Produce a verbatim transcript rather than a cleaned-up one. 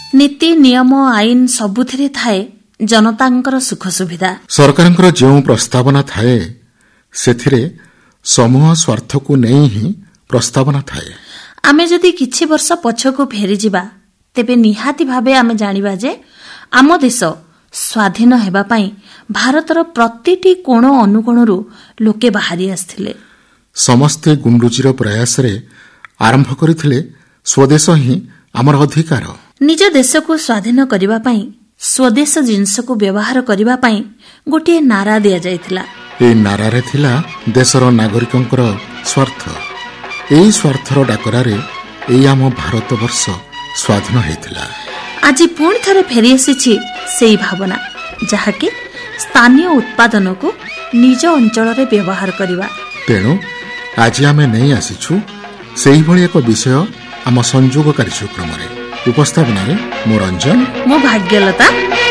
नीति नियम आईन सबुथिरे थाए जनतांकर सुख सुविधा। सरकारंकर जो प्रस्तावना थाए सेथिरे समूह स्वार्थ को नहीं ही प्रस्तावना थाए। आमे जदि किछि वर्ष पछकु फेरी जिबा तेबे निहाती भाबे आमे जानिबा जे आम देश स्वाधीन हेबा पई भारतर प्रतिटी कोण अनुकोणरू लोके बाहरी आस्थिले। समस्ते गुंडुचीर प्रयास रे आरंभ करिथिले स्वदेश ही आमर अधिकार। निज देश को स्वाधीन करिबा पई स्वदेश जिंस को व्यवहार करिबा पई गोटे नारा दिया जायतिला। ए नारा रे थिला देशर नागरिकंकर स्वार्थ। एई स्वार्थर डाकरारे एई आम भारत वर्ष स्वाधीन हेतिला। आज पुणी थरे फेरी आसीछि सेई भावना जहाके स्थानीय उत्पादन को निज अंचल रे व्यवहार करिबा। तेणु आज आमे नहीं आसीछु सेही भली एक विषय आम संयोग कार्यक्रम रे। उपस्थापन रे मो रंजन, मो भाग्यलता।